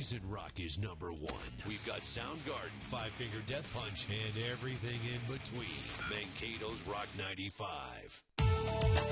Citizen Rock is #1. We've got Soundgarden, Five Finger Death Punch, and everything in between. Mankato's Rock 95.